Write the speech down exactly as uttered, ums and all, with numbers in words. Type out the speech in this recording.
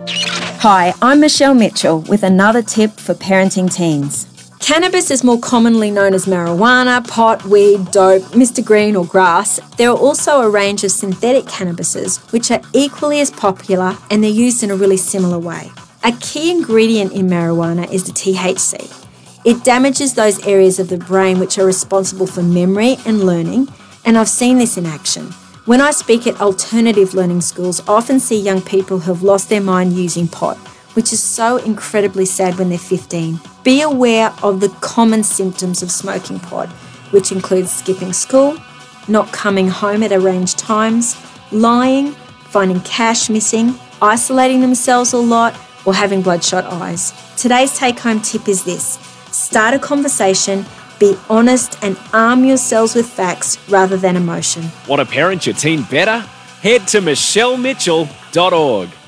Hi, I'm Michelle Mitchell with another tip for parenting teens. Cannabis is more commonly known as marijuana, pot, weed, dope, Mister Green or grass. There are also a range of synthetic cannabises which are equally as popular and they're used in a really similar way. A key ingredient in marijuana is the T H C. It damages those areas of the brain which are responsible for memory and learning, and I've seen this in action. When I speak at alternative learning schools, I often see young people who have lost their mind using pot, which is so incredibly sad when they're fifteen. Be aware of the common symptoms of smoking pot, which includes skipping school, not coming home at arranged times, lying, finding cash missing, isolating themselves a lot, or having bloodshot eyes. Today's take-home tip is this: start a conversation, be honest, and arm yourselves with facts rather than emotion. Want to parent your teen better? Head to michelle mitchell dot org.